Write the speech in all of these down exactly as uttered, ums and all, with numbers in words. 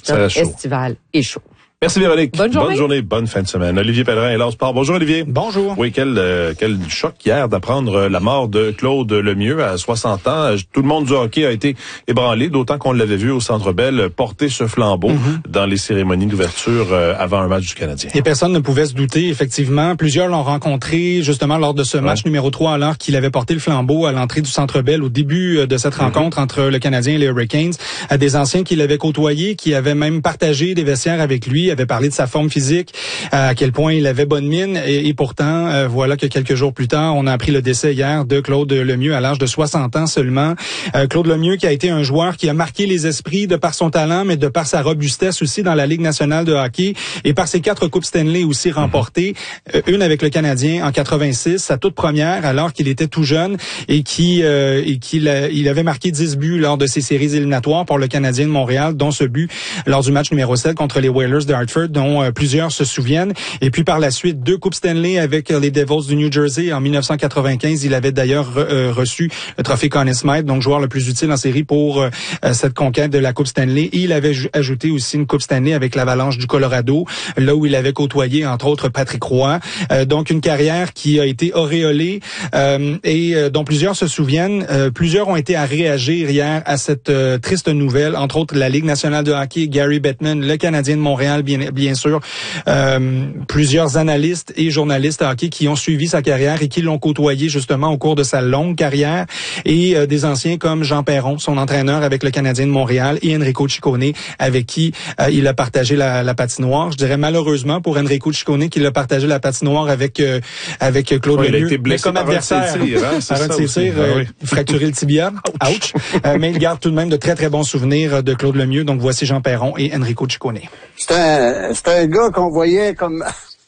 top estival et chaud. Merci Véronique. Bonne journée. Bonne journée, bonne fin de semaine. Olivier Pellerin est là au sport. Bonjour Olivier. Bonjour. Oui, quel euh, quel choc hier d'apprendre la mort de Claude Lemieux à soixante ans. Tout le monde du hockey a été ébranlé, d'autant qu'on l'avait vu au Centre Bell porter ce flambeau mm-hmm. dans les cérémonies d'ouverture euh, avant un match du Canadien. Et personne ne pouvait se douter, effectivement. Plusieurs l'ont rencontré justement lors de ce match ouais. numéro trois, alors qu'il avait porté le flambeau à l'entrée du Centre Bell au début de cette mm-hmm. rencontre entre le Canadien et les Hurricanes. À des anciens qui l'avaient côtoyé, qui avaient même partagé des vestiaires avec lui, avaient parlé de sa forme physique, à quel point il avait bonne mine, et, et pourtant, euh, voilà que quelques jours plus tard, on a appris le décès hier de Claude Lemieux à l'âge de soixante ans seulement. Euh, Claude Lemieux qui a été un joueur qui a marqué les esprits de par son talent, mais de par sa robustesse aussi dans la Ligue nationale de hockey, et par ses quatre coupes Stanley aussi remportées, euh, une avec le Canadien en quatre-vingt-six, sa toute première, alors qu'il était tout jeune, et qui euh, et qu'il a, il avait marqué dix buts lors de ses séries éliminatoires pour le Canadien de Montréal, dont ce but lors du match numéro sept contre les Whalers de Hartford, dont euh, plusieurs se souviennent. Et puis par la suite, deux coupes Stanley avec les Devils du New Jersey en dix-neuf cent quatre-vingt-quinze. Il avait d'ailleurs euh, reçu le trophée Conn Smythe, donc joueur le plus utile en série pour euh, cette conquête de la coupe Stanley. Et il avait ju- ajouté aussi une coupe Stanley avec l'Avalanche du Colorado, là où il avait côtoyé entre autres Patrick Roy. Euh, donc une carrière qui a été auréolée euh, et euh, dont plusieurs se souviennent. Euh, plusieurs ont été à réagir hier à cette euh, triste nouvelle, entre autres la Ligue nationale de hockey, Gary Bettman, le Canadien de Montréal, bien, bien sûr. Euh, plusieurs analystes et journalistes hockey qui ont suivi sa carrière et qui l'ont côtoyé justement au cours de sa longue carrière, et euh, des anciens comme Jean Perron, son entraîneur avec le Canadien de Montréal, et Enrico Ciccone avec qui euh, il a partagé la, la patinoire. Je dirais malheureusement pour Enrico Ciccone qu'il a partagé la patinoire avec euh, avec Claude ouais, Lemieux, il a été blessé comme par adversaire, un de ses tirs, hein, c'est par un de ses tirs, euh, oui. fracturé le tibia, ouch. euh, mais il garde tout de même de très très bons souvenirs de Claude Lemieux. Donc voici Jean Perron et Enrico Ciccone. C'est un, c'est un gars qu'on voyait comme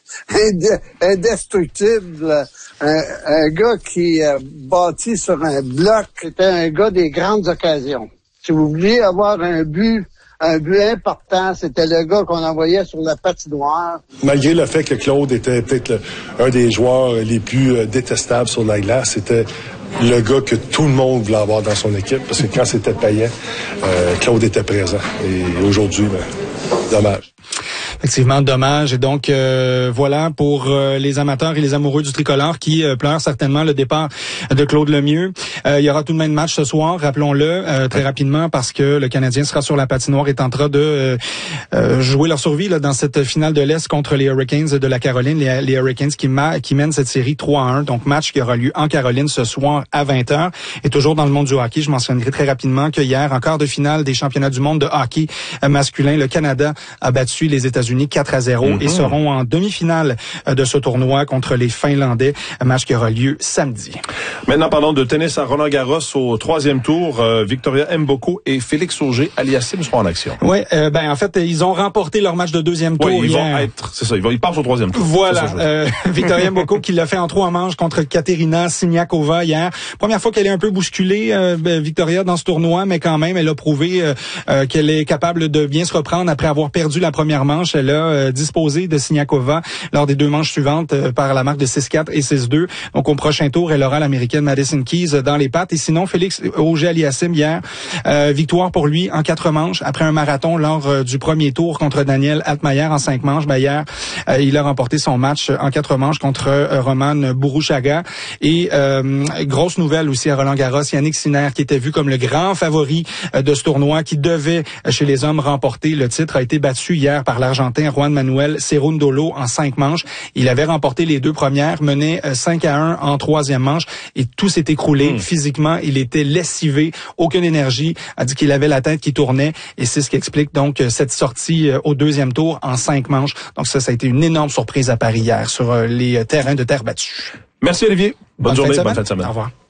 indestructible, un, un gars qui euh, bâtit sur un bloc. C'était un gars des grandes occasions. Si vous vouliez avoir un but, un but important, c'était le gars qu'on envoyait sur la patinoire. Malgré le fait que Claude était peut-être le, un des joueurs les plus euh, détestables sur la glace, c'était le gars que tout le monde voulait avoir dans son équipe, parce que quand c'était payant, euh, Claude était présent. Et aujourd'hui, ben, dommage. Effectivement, dommage. Et donc, euh, voilà pour euh, les amateurs et les amoureux du tricolore qui euh, pleurent certainement le départ de Claude Lemieux. Euh, il y aura tout de même match ce soir, rappelons-le, euh, très rapidement, parce que le Canadien sera sur la patinoire et tentera de euh, euh, jouer leur survie là, dans cette finale de l'Est contre les Hurricanes de la Caroline. Les, les Hurricanes qui, ma- qui mènent cette série trois à un. Donc, match qui aura lieu en Caroline ce soir à vingt heures. Et toujours dans le monde du hockey, je mentionnerai très rapidement que hier, en quart de finale des championnats du monde de hockey masculin, le Canada a battu les États-Unis quatre à zéro mm-hmm. et seront en demi-finale de ce tournoi contre les Finlandais, un match qui aura lieu samedi. Maintenant, parlons de tennis à Roland-Garros au troisième tour. Euh, Victoria Mboko et Félix Auger-Aliassime seront en action. Oui, euh, ben en fait, ils ont remporté leur match de deuxième tour. Oui, ils hier. vont être, c'est ça, ils, vont, ils passent au troisième tour. Voilà, euh, Victoria Mboko qui l'a fait en trois manches contre Katerina Siniakova hier. Première fois qu'elle est un peu bousculée, euh, Victoria, dans ce tournoi, mais quand même, elle a prouvé euh, euh, qu'elle est capable de bien se reprendre après avoir perdu la première manche. Elle a euh, disposé de Siniakova lors des deux manches suivantes euh, par la marque de six quatre et six deux. Donc au prochain tour, elle aura l'américaine Madison Keys dans les pattes. Et sinon, Félix Auger-Aliassime hier, euh, victoire pour lui en quatre manches après un marathon lors euh, du premier tour contre Daniel Altmaier en cinq manches. Ben, hier, euh, il a remporté son match en quatre manches contre euh, Roman Bourruchaga. Et euh, grosse nouvelle aussi à Roland-Garros, Yannick Sinner, qui était vu comme le grand favori euh, de ce tournoi, qui devait euh, chez les hommes remporter le titre, a été battu hier par l'Argentin Juan Manuel Cerundolo en cinq manches. Il avait remporté les deux premières, menait euh, cinq à un en troisième manche, et tout s'est écroulé. Mmh. Physiquement, il était lessivé, aucune énergie, a dit qu'il avait la tête qui tournait, et c'est ce qui explique donc cette sortie euh, au deuxième tour en cinq manches. Donc ça, ça a été une énorme surprise à Paris hier sur euh, les terrains de terre battue. Merci Olivier. Bonne, bonne journée, bonne fin de semaine. Au revoir.